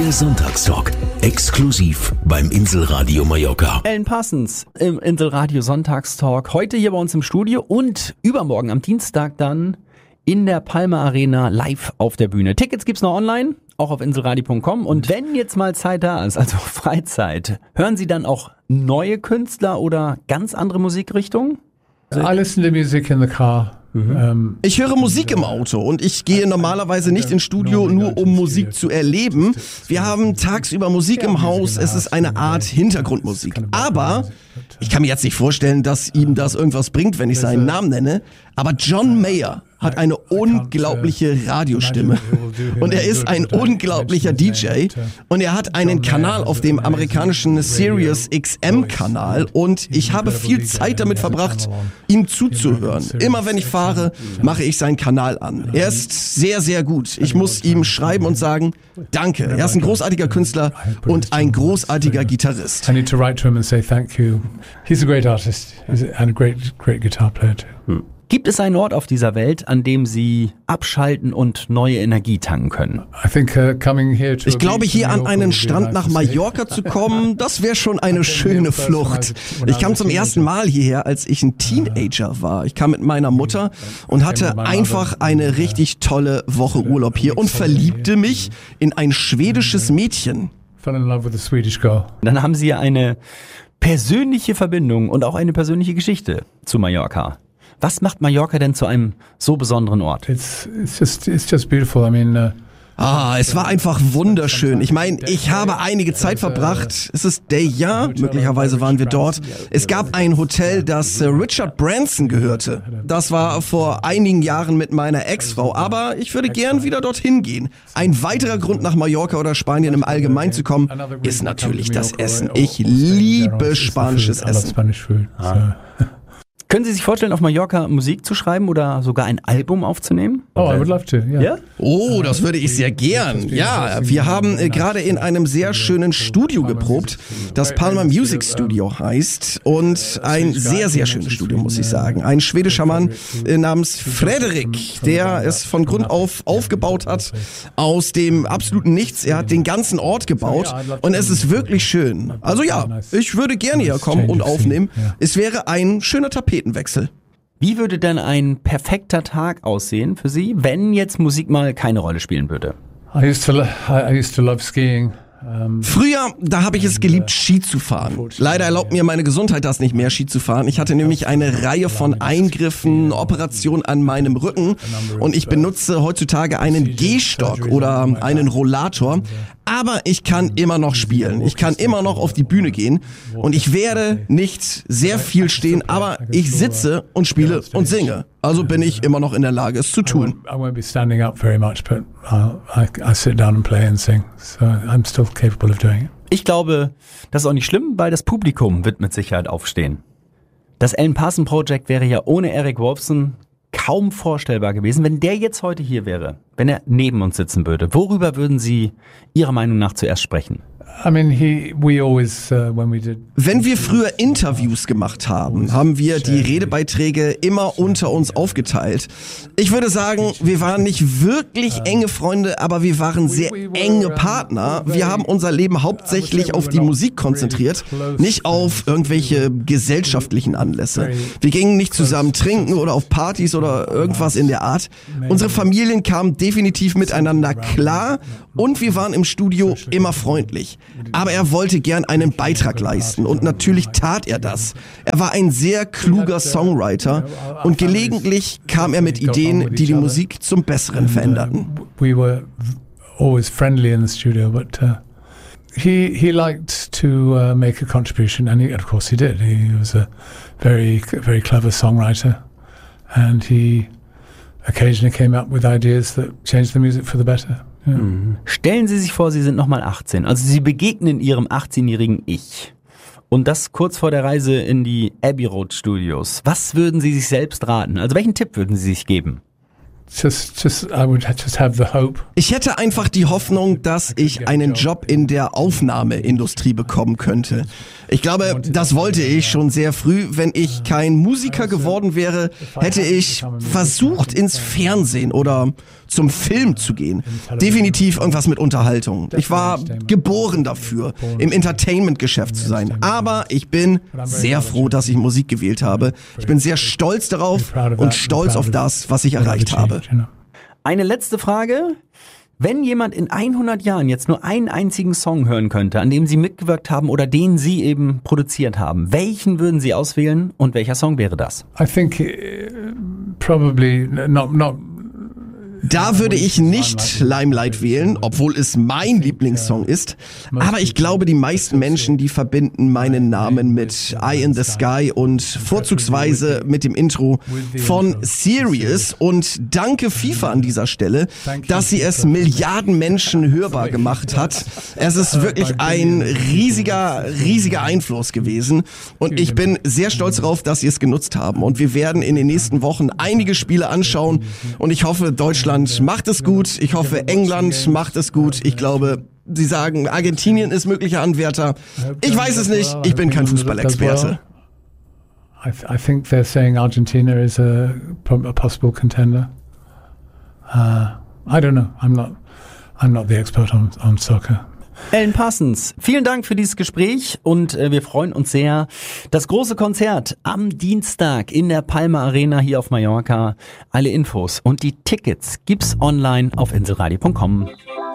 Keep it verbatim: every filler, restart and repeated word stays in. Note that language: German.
Der Sonntagstalk, exklusiv beim Inselradio Mallorca. Alan Parsons im Inselradio Sonntagstalk. Heute hier bei uns im Studio und übermorgen am Dienstag dann in der Palma Arena live auf der Bühne. Tickets gibt's noch online, auch auf inselradio punkt com. Und wenn jetzt mal Zeit da ist, also Freizeit, hören Sie dann auch neue Künstler oder ganz andere Musikrichtungen? I listen to music in the car. Mhm. Ich höre Musik im Auto und ich gehe normalerweise nicht ins Studio, nur um Musik zu erleben. Wir haben tagsüber Musik im Haus, es ist eine Art Hintergrundmusik. Aber ich kann mir jetzt nicht vorstellen, dass ihm das irgendwas bringt, wenn ich seinen Namen nenne. Aber John Mayer hat eine unglaubliche Radiostimme und er ist ein unglaublicher D J und er hat einen Kanal auf dem amerikanischen Sirius X M-Kanal und ich habe viel Zeit damit verbracht, ihm zuzuhören. Immer wenn ich fahre, mache ich seinen Kanal an. Er ist sehr, sehr gut. Ich muss ihm schreiben und sagen, danke. Er ist ein großartiger Künstler und ein großartiger Gitarrist. I need to write to him and say thank you. He's a great artist and a great, great guitar player too. Hm. Gibt es einen Ort auf dieser Welt, an dem Sie abschalten und neue Energie tanken können? I think, uh, coming here to ich glaube, hier an einen Strand nach Mallorca zu kommen, das wäre schon eine schöne Flucht. Ich kam zum ersten Mal hierher, als ich ein Teenager war. Ich kam mit meiner Mutter und hatte einfach eine richtig tolle Woche Urlaub hier und verliebte mich in ein schwedisches Mädchen. Fell in love with a Swedish girl. Dann haben Sie ja eine persönliche Verbindung und auch eine persönliche Geschichte zu Mallorca. Was macht Mallorca denn zu einem so besonderen Ort? It's, it's just, it's just beautiful. I mean, uh, Ah, es war einfach wunderschön. Ich meine, ich habe einige Zeit verbracht. Es ist der Jahr, möglicherweise waren wir dort. Es gab ein Hotel, das Richard Branson gehörte. Das war vor einigen Jahren mit meiner Ex-Frau, aber ich würde gern wieder dorthin gehen. Ein weiterer Grund, nach Mallorca oder Spanien im Allgemeinen zu kommen, ist natürlich das Essen. Ich liebe spanisches Essen. Ah. Können Sie sich vorstellen, auf Mallorca Musik zu schreiben oder sogar ein Album aufzunehmen? Oh, I would love to, yeah. Ja? Oh, das würde ich sehr gern. Ja, wir haben äh, gerade in einem sehr schönen Studio geprobt, das Palma Music Studio heißt und ein sehr, sehr schönes Studio, muss ich sagen. Ein schwedischer Mann äh, namens Frederik, der es von Grund auf aufgebaut hat, aus dem absoluten Nichts. Er hat den ganzen Ort gebaut und es ist wirklich schön. Also ja, ich würde gerne hier kommen und aufnehmen. Es wäre ein schöner Tapetenwechsel. Wie würde denn ein perfekter Tag aussehen für Sie, wenn jetzt Musik mal keine Rolle spielen würde? I used to, lo- I used to love skiing. Früher, da habe ich es geliebt, Ski zu fahren. Leider erlaubt mir meine Gesundheit das nicht mehr, Ski zu fahren. Ich hatte nämlich eine Reihe von Eingriffen, Operationen an meinem Rücken und ich benutze heutzutage einen Gehstock oder einen Rollator. Aber ich kann immer noch spielen. Ich kann immer noch auf die Bühne gehen und ich werde nicht sehr viel stehen, aber ich sitze und spiele und singe. Also bin ich immer noch in der Lage, es zu tun. I won't be standing up very much, but I, I sit down and play and sing. So I'm still capable of doing it. Ich glaube, das ist auch nicht schlimm, weil das Publikum wird mit Sicherheit aufstehen. Das Alan Parsons Project wäre ja ohne Eric Woolfson kaum vorstellbar gewesen, wenn der jetzt heute hier wäre, wenn er neben uns sitzen würde. Worüber würden Sie Ihrer Meinung nach zuerst sprechen? I mean, he, we always, uh, when we did Wenn wir früher Interviews gemacht haben, haben wir die Redebeiträge immer unter uns aufgeteilt. Ich würde sagen, wir waren nicht wirklich enge Freunde, aber wir waren sehr enge Partner. Wir haben unser Leben hauptsächlich auf die Musik konzentriert, nicht auf irgendwelche gesellschaftlichen Anlässe. Wir gingen nicht zusammen trinken oder auf Partys oder irgendwas in der Art. Unsere Familien kamen definitiv miteinander klar und wir waren im Studio immer freundlich. Aber er wollte gern einen Beitrag leisten und natürlich tat er das. Er war ein sehr kluger Songwriter und gelegentlich kam er mit Ideen, die die Musik zum Besseren veränderten. We were always friendly in the studio, but uh, he he liked to uh, make a contribution, and he, of course he did. He was a very very clever songwriter, and he occasionally came up with ideas that changed the music for the better. Ja. Stellen Sie sich vor, Sie sind nochmal achtzehn. Also Sie begegnen Ihrem achtzehnjährigen Ich. Und das kurz vor der Reise in die Abbey Road Studios. Was würden Sie sich selbst raten? Also welchen Tipp würden Sie sich geben? Just, just, I would just have the hope. Ich hätte einfach die Hoffnung, dass ich einen Job in der Aufnahmeindustrie bekommen könnte. Ich glaube, das wollte ich schon sehr früh. Wenn ich kein Musiker geworden wäre, hätte ich versucht, ins Fernsehen oder zum Film zu gehen. Definitiv irgendwas mit Unterhaltung. Ich war geboren dafür, im Entertainment-Geschäft zu sein. Aber ich bin sehr froh, dass ich Musik gewählt habe. Ich bin sehr stolz darauf und stolz auf das, was ich erreicht habe. Eine letzte Frage. Wenn jemand in hundert Jahren jetzt nur einen einzigen Song hören könnte, an dem Sie mitgewirkt haben oder den Sie eben produziert haben, welchen würden Sie auswählen und welcher Song wäre das? I think uh, probably not not Da würde ich nicht Limelight wählen, obwohl es mein Lieblingssong ist. Aber ich glaube, die meisten Menschen, die verbinden meinen Namen mit Eye in the Sky und vorzugsweise mit dem Intro von Serious. Und danke FIFA an dieser Stelle, dass sie es Milliarden Menschen hörbar gemacht hat. Es ist wirklich ein riesiger, riesiger Einfluss gewesen. Und ich bin sehr stolz darauf, dass sie es genutzt haben. Und wir werden in den nächsten Wochen einige Spiele anschauen. Und ich hoffe, Deutschland macht es gut. Ich hoffe, England macht es gut. Ich glaube, sie sagen, Argentinien ist möglicher Anwärter. Ich weiß es nicht. Ich bin kein Fußballexperte. I, th- I think they're saying Argentina is a, a possible contender. Uh, I don't know. I'm not. I'm not the expert on, on soccer. Alan Parsons, vielen Dank für dieses Gespräch und äh, wir freuen uns sehr. Das große Konzert am Dienstag in der Palma Arena hier auf Mallorca. Alle Infos und die Tickets gibt's online auf inselradio punkt com.